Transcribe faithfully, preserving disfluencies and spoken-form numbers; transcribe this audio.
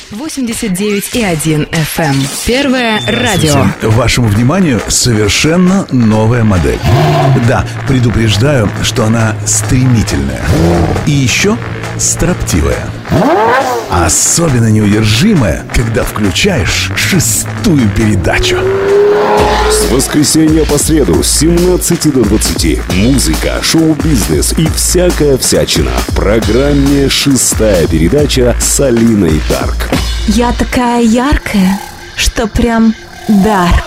восемьдесят девять и один эф эм. Первое радио. Вашему вниманию совершенно новая модель. Да, предупреждаю, что она стремительная. И еще строптивая. Особенно неудержимая, когда включаешь шестую передачу. С воскресенья по среду с семнадцати до двадцати. Музыка, шоу-бизнес и всякая всячина. В программе «Шестая передача» с Алиной Дарк. Я такая яркая, что прям дарк.